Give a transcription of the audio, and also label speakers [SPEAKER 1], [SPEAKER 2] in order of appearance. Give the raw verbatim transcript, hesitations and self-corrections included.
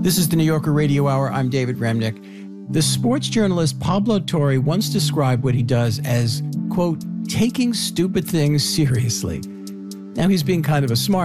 [SPEAKER 1] This is the New Yorker Radio Hour. I'm David Remnick. The sports journalist Pablo Torre once described what he does as, quote, taking stupid things seriously. Now, he's being kind of a smart